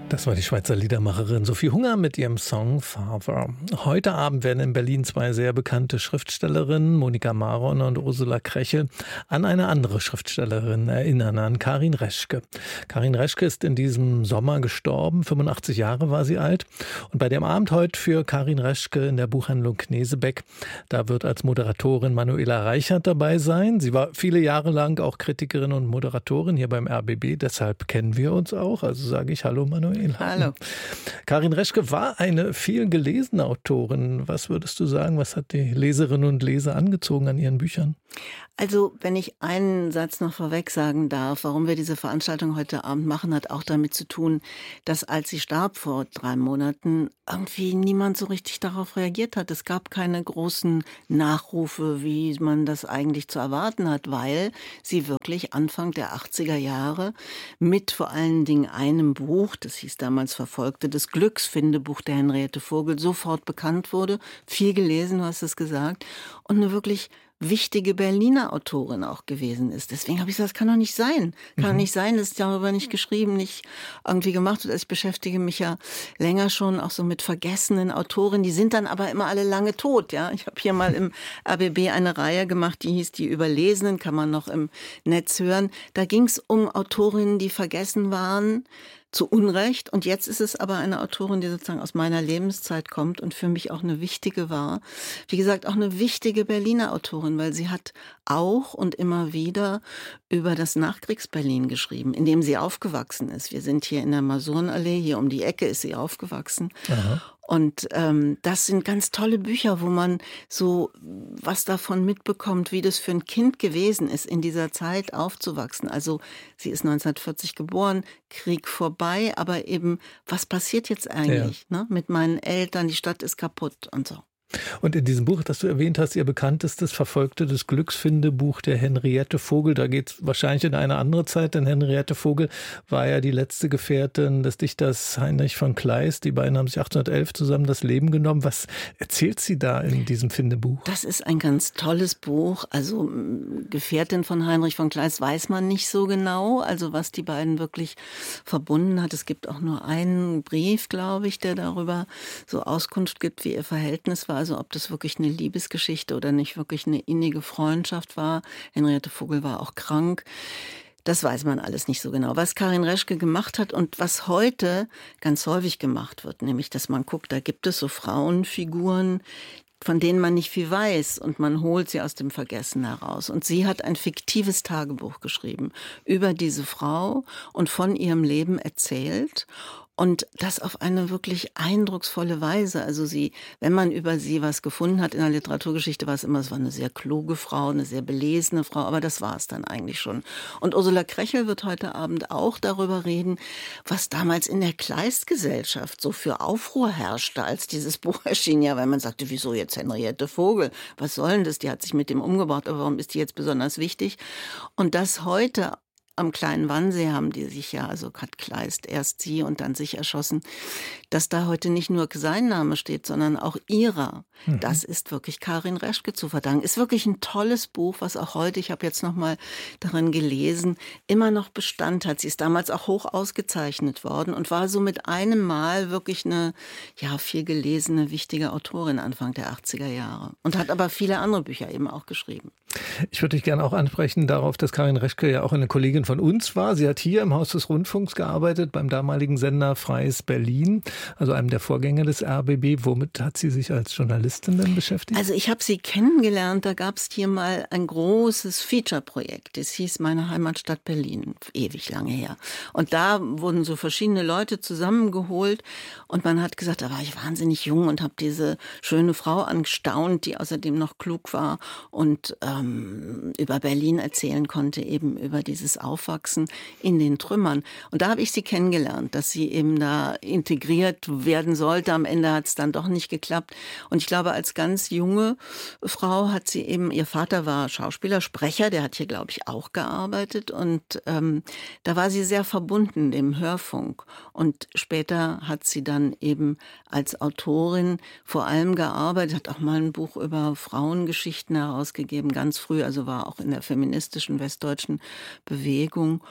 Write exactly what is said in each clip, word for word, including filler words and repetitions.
Das war die Schweizer Liedermacherin Sophie Hunger mit ihrem Song Father. Heute Abend werden in Berlin zwei sehr bekannte Schriftstellerinnen, Monika Maron und Ursula Krechel, an eine andere Schriftstellerin erinnern, an Karin Reschke. Karin Reschke ist in diesem Sommer gestorben, fünfundachtzig Jahre war sie alt. Und bei dem Abend heute für Karin Reschke in der Buchhandlung Knesebeck, da wird als Moderatorin Manuela Reichert dabei sein. Sie war viele Jahre lang auch Kritikerin und Moderatorin hier beim R B B, deshalb kennen wir uns auch. Also sage ich Hallo Manuela. Hallo. Karin Reschke war eine viel gelesene Autorin. Was würdest du sagen, was hat die Leserinnen und Leser angezogen an ihren Büchern? Also, wenn ich einen Satz noch vorweg sagen darf, warum wir diese Veranstaltung heute Abend machen, hat auch damit zu tun, dass als sie starb vor drei Monaten, irgendwie niemand so richtig darauf reagiert hat. Es gab keine großen Nachrufe, wie man das eigentlich zu erwarten hat, weil sie wirklich Anfang der achtziger Jahre mit vor allen Dingen einem Buch, das hieß damals Verfolgte des Glücks, Findebuch der Henriette Vogel, sofort bekannt wurde. Viel gelesen, du hast es gesagt. Und eine wirklich wichtige Berliner Autorin auch gewesen ist. Deswegen habe ich gesagt, das kann doch nicht sein. Kann mhm. nicht sein, das ist darüber nicht geschrieben, nicht irgendwie gemacht wird. Ich beschäftige mich ja länger schon auch so mit vergessenen Autorinnen. Die sind dann aber immer alle lange tot. Ja, ich habe hier mal im R B B eine Reihe gemacht, die hieß Die Überlesenen, kann man noch im Netz hören. Da ging es um Autorinnen, die vergessen waren, zu Unrecht. Und jetzt ist es aber eine Autorin, die sozusagen aus meiner Lebenszeit kommt und für mich auch eine wichtige war. Wie gesagt, auch eine wichtige Berliner Autorin, weil sie hat auch und immer wieder über das Nachkriegs-Berlin geschrieben, in dem sie aufgewachsen ist. Wir sind hier in der Masurenallee, hier um die Ecke ist sie aufgewachsen. Aha. Und ähm, das sind ganz tolle Bücher, wo man so was davon mitbekommt, wie das für ein Kind gewesen ist, in dieser Zeit aufzuwachsen. Also sie ist neunzehnhundertvierzig geboren, Krieg vorbei, aber eben, was passiert jetzt eigentlich, ja, ne? Mit meinen Eltern, die Stadt ist kaputt und so. Und in diesem Buch, das du erwähnt hast, ihr bekanntestes Verfolgte des Glücksfindebuch der Henriette Vogel, da geht es wahrscheinlich in eine andere Zeit, denn Henriette Vogel war ja die letzte Gefährtin des Dichters Heinrich von Kleist. Die beiden haben sich achtzehnhundertelf zusammen das Leben genommen. Was erzählt sie da in diesem Findebuch? Das ist ein ganz tolles Buch. Also Gefährtin von Heinrich von Kleist weiß man nicht so genau, also was die beiden wirklich verbunden hat. Es gibt auch nur einen Brief, glaube ich, der darüber so Auskunft gibt, wie ihr Verhältnis war. Also ob das wirklich eine Liebesgeschichte oder nicht wirklich eine innige Freundschaft war. Henriette Vogel war auch krank. Das weiß man alles nicht so genau. Was Karin Reschke gemacht hat und was heute ganz häufig gemacht wird, nämlich dass man guckt, da gibt es so Frauenfiguren, von denen man nicht viel weiß und man holt sie aus dem Vergessen heraus. Und sie hat ein fiktives Tagebuch geschrieben über diese Frau und von ihrem Leben erzählt. Und das auf eine wirklich eindrucksvolle Weise. Also sie, wenn man über sie was gefunden hat in der Literaturgeschichte, war es immer, es war eine sehr kluge Frau, eine sehr belesene Frau, aber das war es dann eigentlich schon. Und Ursula Krechel wird heute Abend auch darüber reden, was damals in der Kleist-Gesellschaft so für Aufruhr herrschte, als dieses Buch erschien. Ja, weil man sagte, wieso jetzt Henriette Vogel? Was soll denn das? Die hat sich mit dem umgebracht, aber warum ist die jetzt besonders wichtig? Und das heute am kleinen Wannsee haben die sich ja, also hat Kleist erst sie und dann sich erschossen, dass da heute nicht nur sein Name steht, sondern auch ihrer. Mhm. Das ist wirklich Karin Reschke zu verdanken. Ist wirklich ein tolles Buch, was auch heute, ich habe jetzt noch mal darin gelesen, immer noch Bestand hat. Sie ist damals auch hoch ausgezeichnet worden und war so mit einem Mal wirklich eine, ja, viel gelesene, wichtige Autorin Anfang der achtziger Jahre. Und hat aber viele andere Bücher eben auch geschrieben. Ich würde dich gerne auch ansprechen darauf, dass Karin Reschke ja auch eine Kollegin von uns war. Sie hat hier im Haus des Rundfunks gearbeitet, beim damaligen Sender Freies Berlin, also einem der Vorgänger des R B B. Womit hat sie sich als Journalistin denn beschäftigt? Also ich habe sie kennengelernt, da gab es hier mal ein großes Feature-Projekt. Das hieß Meine Heimatstadt Berlin, ewig lange her. Und da wurden so verschiedene Leute zusammengeholt und man hat gesagt, da war ich wahnsinnig jung und habe diese schöne Frau angestaunt, die außerdem noch klug war und ähm, über Berlin erzählen konnte, eben über dieses Aufwachsen in den Trümmern. Und da habe ich sie kennengelernt, dass sie eben da integriert werden sollte. Am Ende hat es dann doch nicht geklappt. Und ich glaube, als ganz junge Frau hat sie eben, ihr Vater war Schauspieler, Sprecher, der hat hier, glaube ich, auch gearbeitet. Und ähm, da war sie sehr verbunden dem Hörfunk. Und später hat sie dann eben als Autorin vor allem gearbeitet, hat auch mal ein Buch über Frauengeschichten herausgegeben, ganz früh, also war auch in der feministischen westdeutschen Bewegung.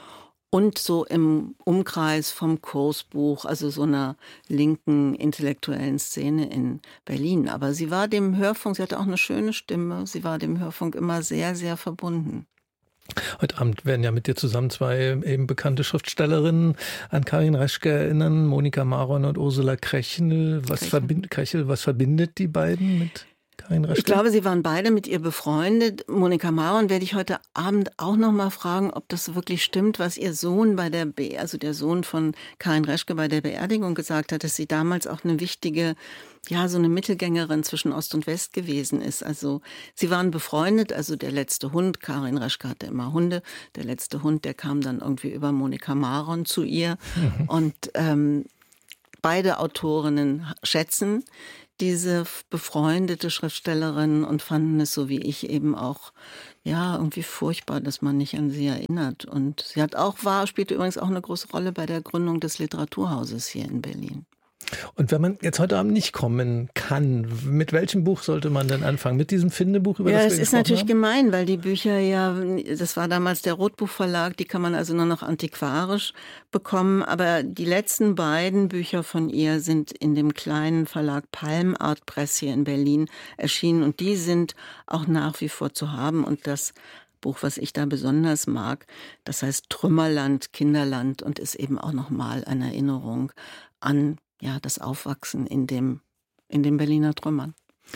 Und so im Umkreis vom Kursbuch, also so einer linken intellektuellen Szene in Berlin. Aber sie war dem Hörfunk, sie hatte auch eine schöne Stimme, sie war dem Hörfunk immer sehr, sehr verbunden. Heute Abend werden ja mit dir zusammen zwei eben bekannte Schriftstellerinnen an Karin Reschke erinnern, Monika Maron und Ursula Krechel. Was, Krechel. Verbind, Krechel, was verbindet die beiden mit Karin Reschke? Ich glaube, sie waren beide mit ihr befreundet. Monika Maron werde ich heute Abend auch noch mal fragen, ob das wirklich stimmt, was ihr Sohn bei der, Be- also der Sohn von Karin Reschke bei der Beerdigung gesagt hat, dass sie damals auch eine wichtige, ja, so eine Mittelgängerin zwischen Ost und West gewesen ist. Also sie waren befreundet, also der letzte Hund, Karin Reschke hatte immer Hunde, der letzte Hund, der kam dann irgendwie über Monika Maron zu ihr. Mhm. Und ähm, beide Autorinnen schätzen diese befreundete Schriftstellerin und fanden es, so wie ich, eben auch ja irgendwie furchtbar, dass man nicht an sie erinnert. Und sie hat auch war, spielte übrigens auch eine große Rolle bei der Gründung des Literaturhauses hier in Berlin. Und wenn man jetzt heute Abend nicht kommen kann, mit welchem Buch sollte man denn anfangen? Mit diesem Findebuch, über ja, das wir das ist natürlich haben? gemein, weil die Bücher ja, das war damals der Rotbuchverlag, die kann man also nur noch antiquarisch bekommen. Aber die letzten beiden Bücher von ihr sind in dem kleinen Verlag Palm Art Press hier in Berlin erschienen. Und die sind auch nach wie vor zu haben. Und das Buch, was ich da besonders mag, das heißt Trümmerland, Kinderland und ist eben auch nochmal eine Erinnerung an ja, das Aufwachsen in dem, in den Berliner Trümmern.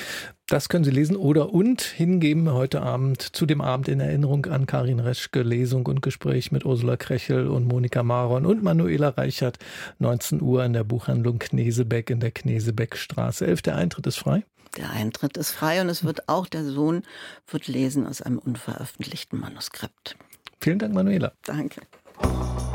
Das können Sie lesen oder und hingeben heute Abend zu dem Abend in Erinnerung an Karin Reschke, Lesung und Gespräch mit Ursula Krechel und Monika Maron und Manuela Reichert, neunzehn Uhr in der Buchhandlung Knesebeck in der Knesebeckstraße elf. Der Eintritt ist frei? Der Eintritt ist frei und es wird auch, der Sohn wird lesen aus einem unveröffentlichten Manuskript. Vielen Dank, Manuela. Danke.